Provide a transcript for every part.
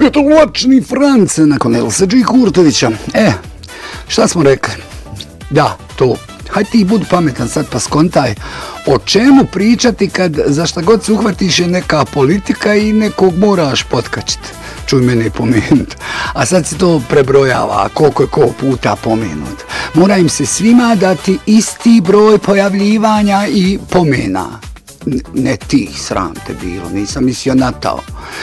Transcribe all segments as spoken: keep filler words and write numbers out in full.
petovačni France nakon Elsa G. Kurtovića. E, šta smo rekli? Da, to. Hajde ti budi pametan sad pa skontaj o čemu pričati kad za šta god se uhvatiš je neka politika i nekog moraš potkačiti. Čuj mene pomenut. A sad se to prebrojava koliko je ko puta pomenut. Mora im se svima dati isti broj pojavljivanja i pomena. Ne ti, sram te bilo, nisam mislio na to.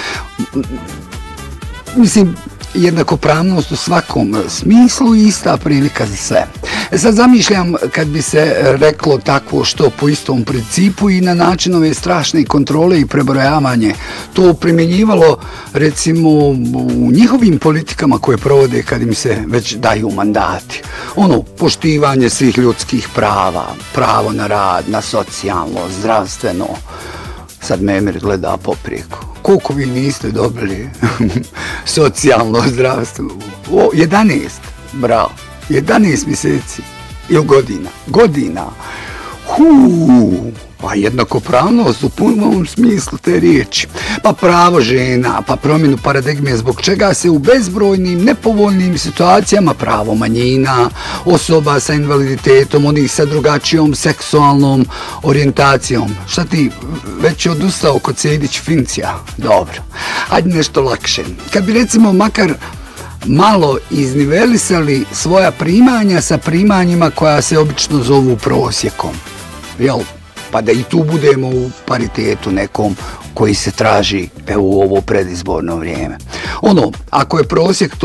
Mislim, jednakopravnost u svakom smislu i ista prilika za sve. E sad zamišljam kad bi se reklo takvo što po istom principu i na način ove strašne kontrole i prebrojavanje to primjenjivalo recimo u njihovim politikama koje provode kad im se već daju mandati. Ono, poštivanje svih ljudskih prava, pravo na rad, na socijalno, zdravstveno. Sad me Emir gleda poprijeku. Koliko vi niste dobili socijalno zdravstvo? O, jedanaest, bravo, jedanaest mjeseci ili godina, godina. Huu, pa jednakopravnost u punom smislu te riječi. Pa pravo žena, pa promjenu paradigme zbog čega se u bezbrojnim nepovoljnim situacijama pravo manjina, osoba sa invaliditetom, onih sa drugačijom seksualnom orijentacijom. Šta ti već je odustao kod Sejdić Fincija? Dobro, ajde nešto lakše. Kad bi recimo makar malo iznivelisali svoja primanja sa primanjima koja se obično zovu prosjekom, jel? Pa da i tu budemo u paritetu nekom koji se traži evo u ovo predizborno vrijeme. Ono, ako je prosjek to